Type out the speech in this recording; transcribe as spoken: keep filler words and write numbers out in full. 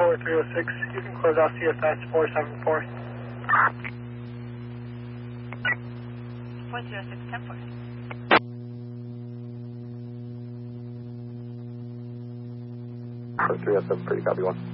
four three oh six. You can close out C S S four seven four. four three oh six, ten four. four three oh seven, pretty copy one.